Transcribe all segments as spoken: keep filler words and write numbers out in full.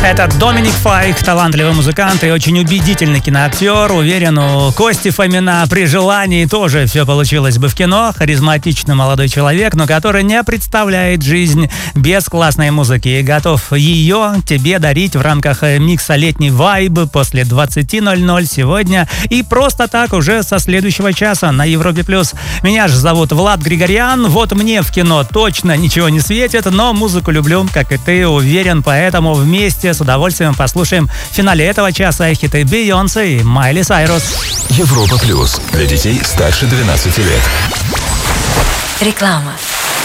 Это Доминик Файк, талантливый музыкант и очень убедительный киноактер. Уверен, у Кости Фомина при желании тоже все получилось бы в кино. Харизматичный молодой человек, но который не представляет жизнь без классной музыки и готов ее тебе дарить в рамках микса «Летний вайб» после двадцати ноль-ноль сегодня и просто так уже со следующего часа на Европе+. Меня же зовут Влад Григорян. Вот мне в кино точно ничего не светит, но музыку люблю, как и ты, уверен, поэтому вместе с удовольствием послушаем в финале этого часа хиты Бейонсе и Майли Сайрус. Европа Плюс. Для детей старше двенадцати лет. Реклама.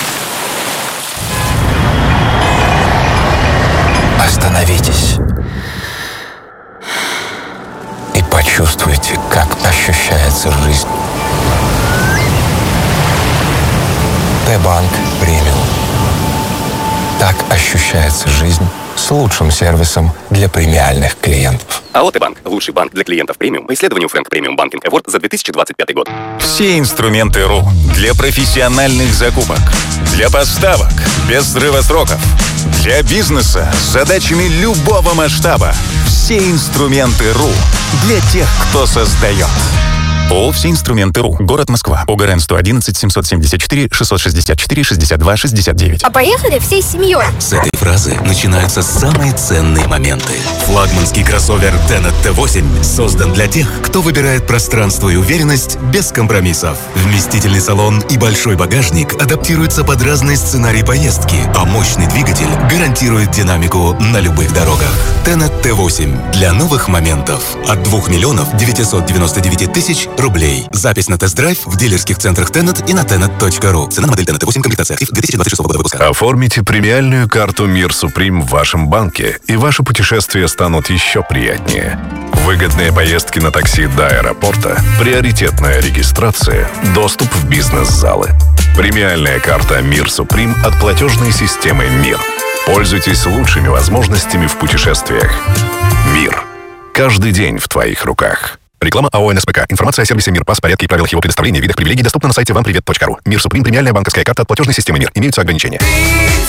Остановитесь и почувствуйте, как ощущается жизнь. Т-банк премиум. Так ощущается жизнь с лучшим сервисом для премиальных клиентов. АО «Т-банк» – лучший банк для клиентов премиум по исследованию Frank Premium Banking Award за две тысячи двадцать пятый год. Все инструменты РУ для профессиональных закупок, для поставок без срыва сроков, для бизнеса с задачами любого масштаба. Все инструменты РУ для тех, кто создает. ООО «Все инструменты РУ». Город Москва. ОГРН сто одиннадцать семьсот семьдесят четыре шестьсот шестьдесят четыре шестьдесят два шестьдесят девять. А поехали всей семьей. С этой фразы начинаются самые ценные моменты. Флагманский кроссовер Tenet Т восемь создан для тех, кто выбирает пространство и уверенность без компромиссов. Вместительный салон и большой багажник адаптируются под разные сценарии поездки, а мощный двигатель гарантирует динамику на любых дорогах. Tenet Т восемь для новых моментов. От двух миллионов девятьсот девяносто девять тысяч рублей. Запись на тест-драйв в дилерских центрах Tenet и на tenet точка ру. Цена на модель Tenet Т восемь, комплектация актив две тысячи двадцать шестого года выпуска. Оформите премиальную карту «Мир Суприм» в вашем банке, и ваши путешествия станут еще приятнее. Выгодные поездки на такси до аэропорта, приоритетная регистрация, доступ в бизнес-залы. Премиальная карта «Мир Суприм» от платежной системы «Мир». Пользуйтесь лучшими возможностями в путешествиях. «Мир». Каждый день в твоих руках. Реклама АО «НСПК». Информация о сервисе «Мир Пас», порядке и правилах его предоставления, видах привилегий доступна на сайте вам привет точка ру. «Мир Суприм» — премиальная банковская карта от платежной системы «Мир». Имеются ограничения.